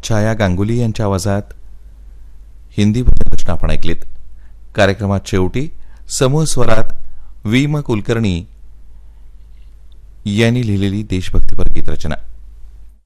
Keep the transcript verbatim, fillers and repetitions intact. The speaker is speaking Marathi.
छाया गांगुली यांच्या आवाजात हिंदी भजन रचना आपण ऐकलीत. कार्यक्रमात शेवटी समूह स्वरात वी म कुलकर्णी यांनी लिहिलेली देशभक्तीपर गीत रचना.